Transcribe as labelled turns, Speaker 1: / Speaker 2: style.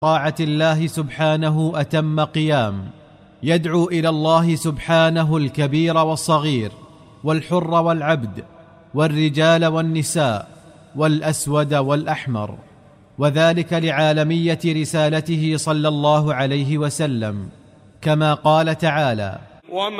Speaker 1: طاعة الله سبحانه أتم قيام، يدعو إلى الله سبحانه الكبير والصغير والحر والعبد والرجال والنساء والأسود والأحمر، وذلك لعالمية رسالته صلى الله عليه وسلم، كما قال تعالى: